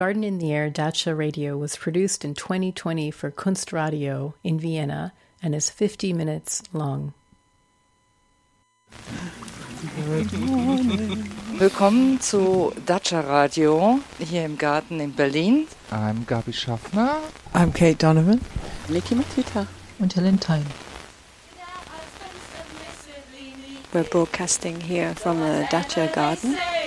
Garden in the Air Dacha Radio was produced in 2020 for Kunstradio in Vienna and is 50 minutes long. Willkommen zu Dacha Radio hier im Garten in Berlin. I'm Gabi Schaffner. I'm Kate Donovan. Niki Matita. Und Helen Tyne. We're broadcasting here from the Dacha Garden.